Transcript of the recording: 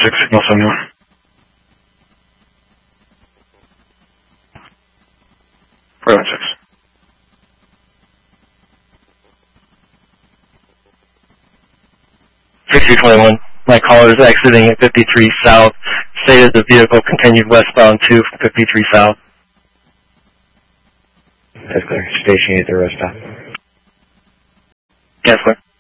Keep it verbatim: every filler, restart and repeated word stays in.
six, signal seventy-one. four one six. fifty-three twenty-one. My caller is exiting at fifty-three south. Stated the vehicle continued westbound to fifty-three south. That's clear. Station eight, the rest stop. Yes, clear.